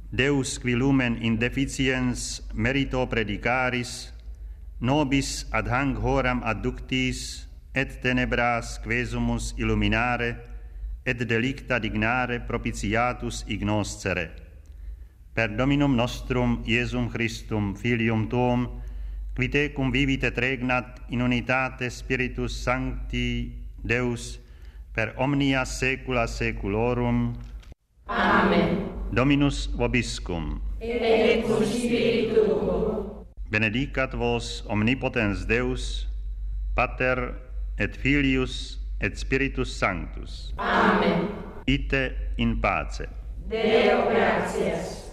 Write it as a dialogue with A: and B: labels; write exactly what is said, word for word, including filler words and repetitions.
A: Deus qui lumen in deficiens merito predicaris, nobis ad hanc horam adductis, et tenebras quesumus illuminare, et delicta dignare propitiatus ignoscere. Per Dominum nostrum Iesum Christum, Filium Tuum, qui tecum vivit et regnat in unitate Spiritus Sancti Deus, per omnia saecula saeculorum.
B: Amen.
A: Dominus vobiscum.
B: Et cum spiritu tuo.
A: Benedicat vos omnipotens Deus, Pater et Filius et Spiritus Sanctus.
B: Amen.
A: Ite in pace.
B: Deo gratias.